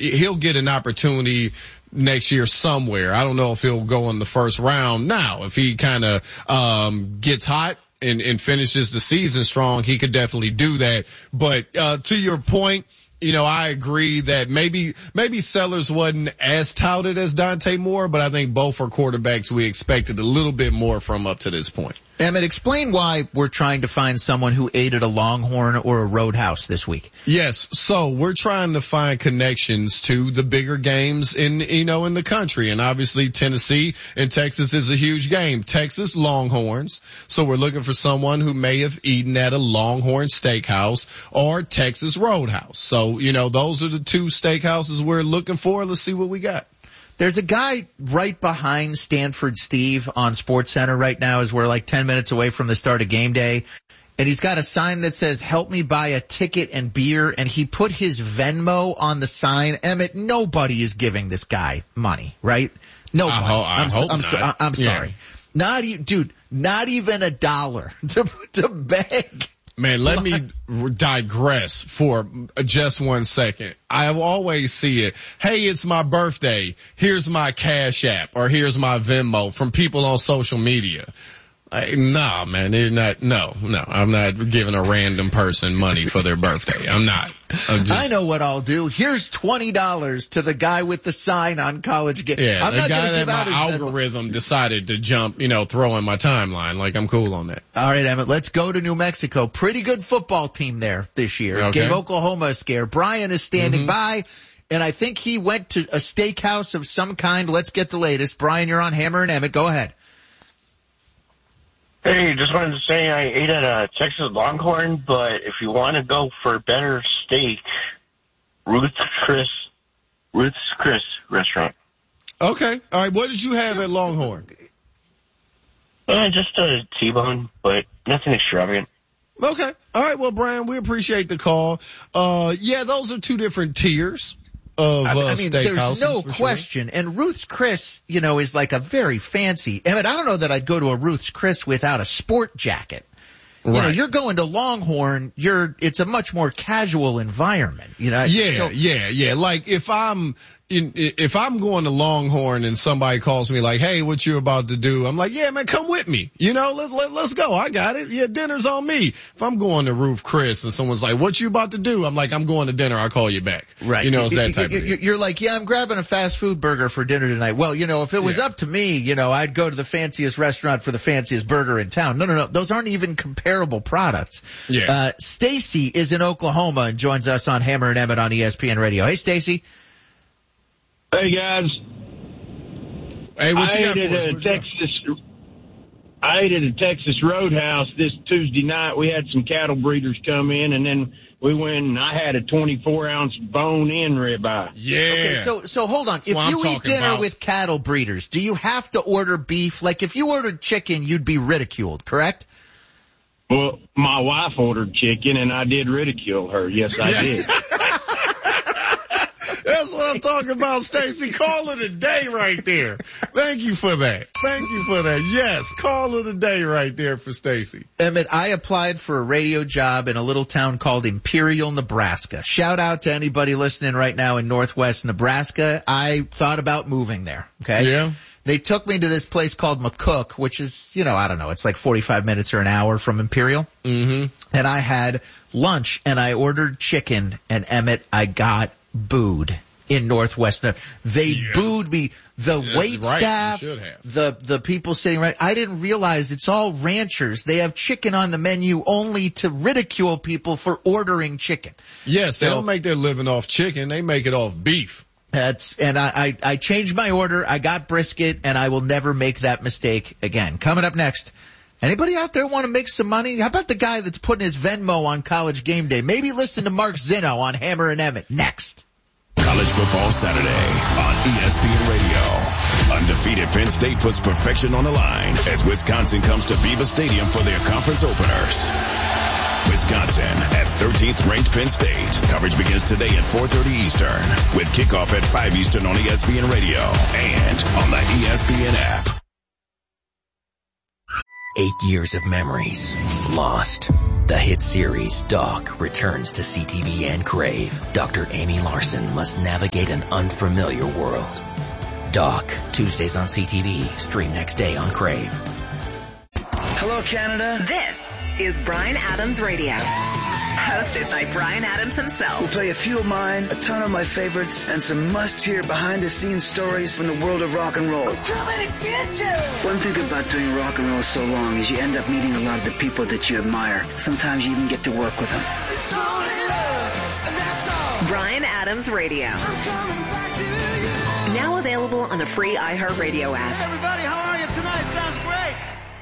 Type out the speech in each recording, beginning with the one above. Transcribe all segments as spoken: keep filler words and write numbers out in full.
he'll get an opportunity next year somewhere. I don't know if he'll go in the first round now. If he kind of um gets hot and, and finishes the season strong, he could definitely do that. But uh to your point, you know, I agree that maybe, maybe Sellers wasn't as touted as Dante Moore, but I think both are quarterbacks we expected a little bit more from up to this point. Emmett, explain why we're trying to find someone who ate at a Longhorn or a Roadhouse this week. Yes, so we're trying to find connections to the bigger games in, you know, in the country. And obviously Tennessee and Texas is a huge game. Texas, Longhorns. So we're looking for someone who may have eaten at a Longhorn Steakhouse or Texas Roadhouse. So, you know, those are the two steakhouses we're looking for. Let's see what we got. There's a guy right behind Stanford Steve on SportsCenter right now as we're like ten minutes away from the start of game day. And he's got a sign that says, help me buy a ticket and beer. And he put his Venmo on the sign. Emmett, nobody is giving this guy money, right? Nobody. I, ho- I I'm, hope I'm, not. so, I'm sorry. Yeah. Not even, dude, not even a dollar to, to beg. Man, let me digress for just one second. I always see it. Hey, it's my birthday. Here's my Cash App or here's my Venmo from people on social media. Like, nah, man, they're not, no, no, I'm not giving a random person money for their birthday. I'm not. I'm just, I know what I'll do. Here's twenty dollars to the guy with the sign on College Game. Yeah, I'm the not guy gonna that give out my his algorithm Venmo. Decided to jump, you know, throw in my timeline. Like, I'm cool on that. All right, Emmett, let's go to New Mexico. Pretty good football team there this year. Okay. Gave Oklahoma a scare. Brian is standing Mm-hmm. by, and I think he went to a steakhouse of some kind. Let's get the latest. Brian, you're on Hammer and Emmett. Go ahead. Hey, just wanted to say I ate at a Texas Longhorn, but if you want to go for better steak, Ruth's Chris, Ruth's Chris restaurant. Okay. All right. What did you have at Longhorn? Uh, just a T-bone, but nothing extravagant. Okay. All right. Well, Brian, we appreciate the call. Uh, yeah, those are two different tiers of uh, I mean, there's no for question. Sure. And Ruth's Chris, you know, is like a very fancy. Emmett, I don't know that I'd go to a Ruth's Chris without a sport jacket. Right. You know, you're going to Longhorn, you're, it's a much more casual environment, you know. Yeah, so, yeah, yeah. Like if I'm, in, if I'm going to Longhorn and somebody calls me like, hey, what you about to do? I'm like, yeah, man, come with me. You know, let, let, let's go. I got it. Yeah, dinner's on me. If I'm going to Ruth Chris and someone's like, what you about to do? I'm like, I'm going to dinner. I'll call you back. Right. You know, it's that type you, of thing. You're like, yeah, I'm grabbing a fast food burger for dinner tonight. Well, you know, if it was Yeah. up to me, you know, I'd go to the fanciest restaurant for the fanciest burger in town. No, no, no. Those aren't even comparable products. Yeah. Uh, Stacy is in Oklahoma and joins us on Hammer and Emmett on E S P N Radio. Hey, Stacy. Hey guys, Hey, what I you got ate for us? at a What you got? Texas. I ate at a Texas Roadhouse this Tuesday night. We had some cattle breeders come in, and then we went and I had a twenty-four ounce bone-in ribeye. Yeah. Okay, so so hold on. If what I'm you eat talking dinner about. with cattle breeders, do you have to order beef? Like if you ordered chicken, you'd be ridiculed, correct? Well, my wife ordered chicken, and I did ridicule her. Yes, I did. That's what I'm talking about, Stacy. Call of the day right there. Thank you for that. Thank you for that. Yes, call of the day right there for Stacy. Emmett, I applied for a radio job in a little town called Imperial, Nebraska. Shout out to anybody listening right now in Northwest Nebraska. I thought about moving there. Okay. Yeah. They took me to this place called McCook, which is, you know, I don't know, it's like forty-five minutes or an hour from Imperial. Mm-hmm. And I had lunch and I ordered chicken, and Emmett, I got booed in Northwest. They Yeah. booed me. The Yeah, wait right. staff, You should have. the the people sitting right. I didn't realize it's all ranchers. They have chicken on the menu only to ridicule people for ordering chicken. Yes, they So- don't make their living off chicken. They make it off beef. That's, and I, I, I changed my order. I got brisket, and I will never make that mistake again. Coming up next, anybody out there want to make some money? How about the guy that's putting his Venmo on College Game Day? Maybe listen to Mark Zinno on Hammer and Emmett next. College Football Saturday on E S P N Radio. Undefeated Penn State puts perfection on the line as Wisconsin comes to Beaver Stadium for their conference openers. Wisconsin at thirteenth ranked Penn State. Coverage begins today at four thirty Eastern with kickoff at five Eastern on E S P N Radio and on the E S P N app. Eight years of memories lost. The hit series Doc returns to C T V and Crave. Doctor Amy Larson must navigate an unfamiliar world. Doc, Tuesdays on C T V, stream next day on Crave. Hello, Canada. This is Bryan Adams Radio. Hosted by Bryan Adams himself. We'll play a few of mine, a ton of my favorites, and some must-hear behind-the-scenes stories from the world of rock and roll. Too many bitches! One thing about doing rock and roll so long is you end up meeting a lot of the people that you admire. Sometimes you even get to work with them. It's only love, and that's all. Bryan Adams Radio. I'm coming back to you. Now available on the free iHeartRadio app. Hey everybody, how are you tonight? Sounds great.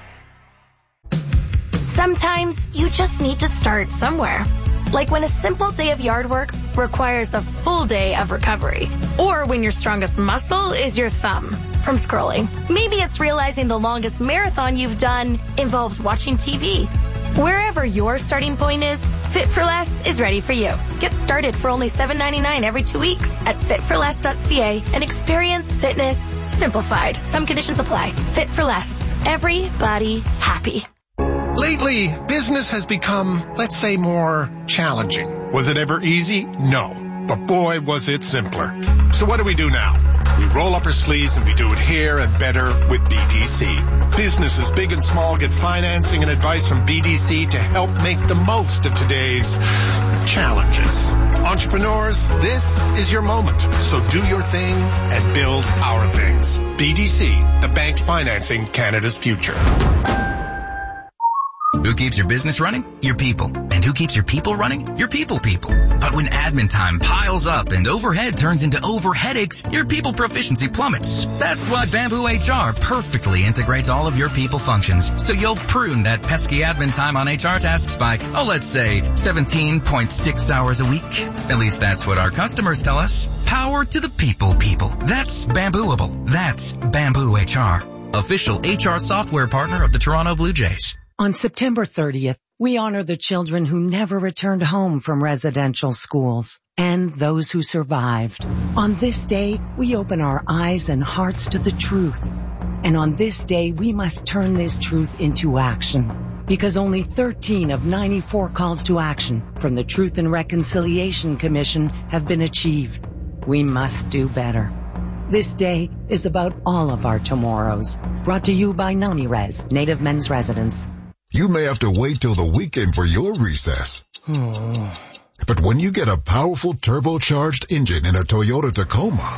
Sometimes you just need to start somewhere. Like when a simple day of yard work requires a full day of recovery. Or when your strongest muscle is your thumb from scrolling. Maybe it's realizing the longest marathon you've done involved watching T V. Wherever your starting point is, Fit for Less is ready for you. Get started for only seven ninety-nine every two weeks at fit for less dot c a and experience fitness simplified. Some conditions apply. Fit for Less. Everybody happy. Lately, business has become, let's say, more challenging. Was it ever easy? No. But boy, was it simpler. So what do we do now? We roll up our sleeves and we do it here and better with B D C. Businesses big and small get financing and advice from B D C to help make the most of today's challenges. Entrepreneurs, this is your moment. So do your thing and build our things. B D C, the bank financing Canada's future. Who keeps your business running? Your people. And who keeps your people running? Your people people. But when admin time piles up and overhead turns into over headaches, your people proficiency plummets. That's why Bamboo H R perfectly integrates all of your people functions. So you'll prune that pesky admin time on H R tasks by, oh, let's say seventeen point six hours a week. At least that's what our customers tell us. Power to the people people. That's Bambooable. That's Bamboo H R. Official H R software partner of the Toronto Blue Jays. On September thirtieth, we honor the children who never returned home from residential schools and those who survived. On this day, we open our eyes and hearts to the truth. And on this day, we must turn this truth into action. Because only thirteen of ninety-four calls to action from the Truth and Reconciliation Commission have been achieved. We must do better. This day is about all of our tomorrows. Brought to you by NamiRes, Native Men's Residence. You may have to wait till the weekend for your recess. Oh. But when you get a powerful turbocharged engine in a Toyota Tacoma,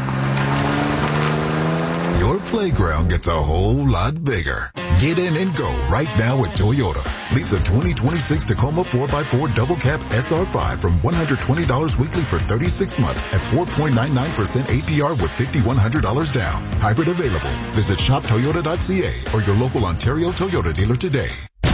your playground gets a whole lot bigger. Get in and go right now at Toyota. Lease a twenty twenty-six Tacoma four by four Double Cab S R five from one hundred twenty dollars weekly for thirty-six months at four point nine nine percent A P R with five thousand one hundred dollars down. Hybrid available. Visit shop toyota dot c a or your local Ontario Toyota dealer today.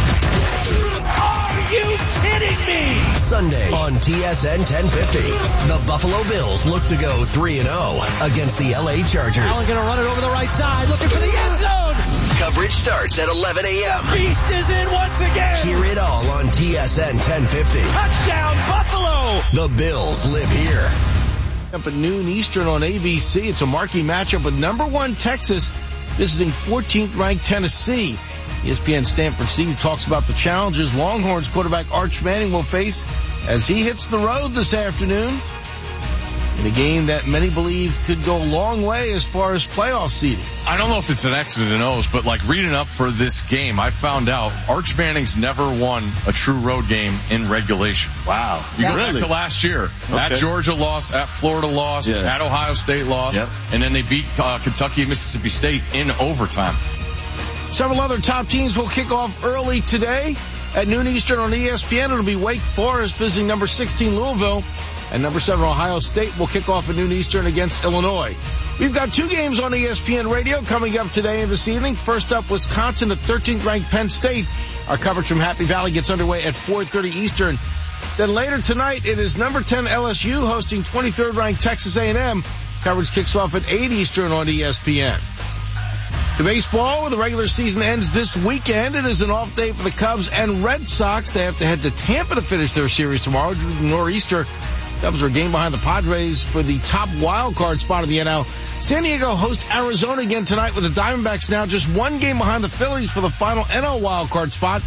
Are you kidding me? Sunday on T S N ten fifty. The Buffalo Bills look to go three and oh against the L A Chargers. Allen going to run it over the right side, looking for the end zone. Coverage starts at eleven a.m. The Beast is in once again. Hear it all on T S N ten fifty. Touchdown, Buffalo. The Bills live here. Up at noon Eastern on A B C. It's a marquee matchup with number one Texas visiting fourteenth ranked Tennessee. E S P N Stanford Steve talks about the challenges Longhorns quarterback Arch Manning will face as he hits the road this afternoon in a game that many believe could go a long way as far as playoff seedings. I don't know if it's an X's and O's, but like reading up for this game, I found out Arch Manning's never won a true road game in regulation. Wow. You yeah. go really? back to last year. Okay. At Georgia lost, at Florida lost, yeah. at Ohio State lost, yep. and then they beat uh, Kentucky and Mississippi State in overtime. Several other top teams will kick off early today. At noon Eastern on E S P N, it'll be Wake Forest visiting number sixteen Louisville. And number seven Ohio State will kick off at noon Eastern against Illinois. We've got two games on E S P N Radio coming up today and this evening. First up, Wisconsin at thirteenth ranked Penn State. Our coverage from Happy Valley gets underway at four thirty Eastern. Then later tonight, it is number ten L S U hosting twenty-third ranked Texas A and M. Coverage kicks off at eight Eastern on E S P N. The baseball, the regular season ends this weekend. It is an off day for the Cubs and Red Sox. They have to head to Tampa to finish their series tomorrow due to the nor'easter. Cubs are a game behind the Padres for the top wild card spot in the N L. San Diego hosts Arizona again tonight with the Diamondbacks now just one game behind the Phillies for the final N L wild card spot.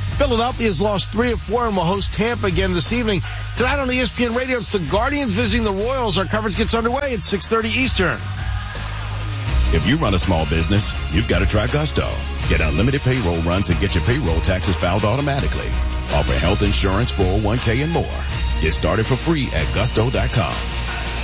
Philadelphia's lost three of four and will host Tampa again this evening. Tonight on E S P N Radio, it's the Guardians visiting the Royals. Our coverage gets underway at six thirty Eastern. If you run a small business, you've got to try Gusto. Get unlimited payroll runs and get your payroll taxes filed automatically. Offer health insurance, four oh one k, and more. Get started for free at gusto dot com.